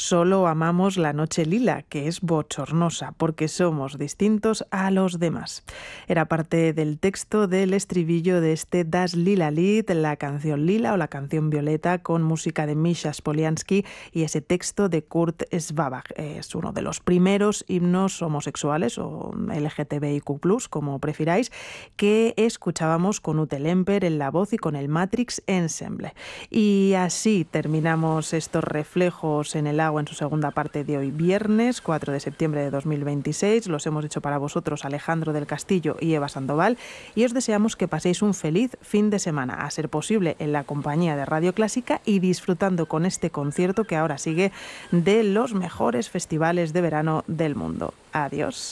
Solo amamos la noche lila, que es bochornosa, porque somos distintos a los demás. Era parte del texto del estribillo de este Das Lila Lied, la canción Lila o la canción Violeta, con música de Misha Spoliansky y ese texto de Kurt Schwabach. Es uno de los primeros himnos homosexuales o LGTBIQ+, como prefiráis, que escuchábamos con Ute Lemper en la voz y con el Matrix Ensemble. Y así terminamos estos reflejos en el agua en su segunda parte de hoy, viernes 4 de septiembre de 2026. Los hemos hecho para vosotros Alejandro del Castillo y Eva Sandoval, y os deseamos que paséis un feliz fin de semana, a ser posible en la compañía de Radio Clásica y disfrutando con este concierto que ahora sigue de los mejores festivales de verano del mundo. Adiós.